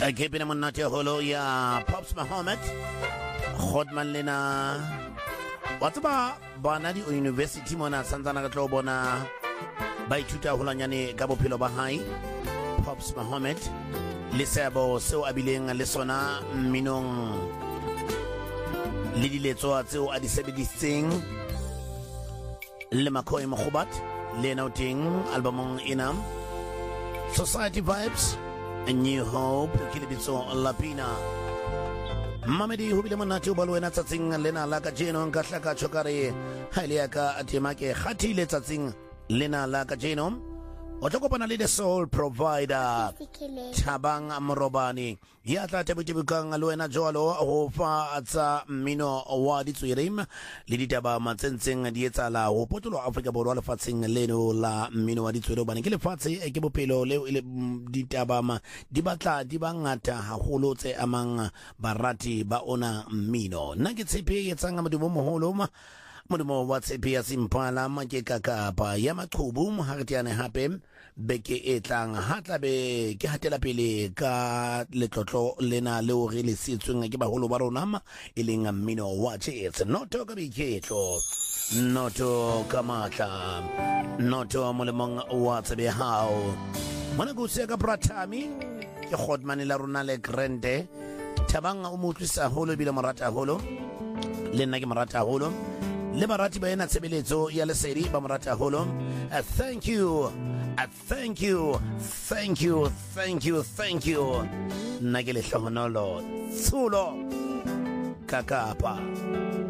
Keeping him on not your holo, ya Pops Muhammad. Khodman Lena. What about Banadi University Mona Santana Tlobona by Tuta Hulanyani Gabo Pilo Bahai? Pops Muhammad. Lisabo, so Abiling Lesona Minong Lidi Leto, so Adisabidi Sing Lemakoi Mohubat, Lenouting, Albumong Inam, Society Vibes. A New Hope, Kilibitso Lapina Mamadi Hubilamanatu Balwena Tatsing, Lena Laka Genome, Katlaka Chokari, Haliaka Atimake, Hati Letatsing, Lena Laka Genome, Otokopanali the Soul Provider, Tabang Amrobani, Yata Tabutibukang, Luena Jolo, Hofa Atsa Mino Awadi Twirim, Liditaba Matsensing, Dietala, Opotulo Africa Boral Fatsing, Leno La Mino Adituro Banikil Fatsi, Ekibopelo, Ditabama, Dibata, Dibangata, Holote among Barati, Baona Mino, Nagetipi, Sangamadumo Holoma. Mudumo WhatsApp simpala makeka pa yamakubum hartiane hapem beke etlang hatlabe ke hatela pele ka letlotlo lena leo re le sitsweng ke baholo ba rona elenga mmino wa it's not to ka biketlo noto kamatla noto molemong wa tsebe hao mona go se ka pratami ke Khodman la rona le grande tabanga o motlisa holo bila marata holo le nna ke marata holo le barati ba ena tsebeletso ya lesedi ba marata holo. Thank you nagele hlohonolo tsulo kakapa.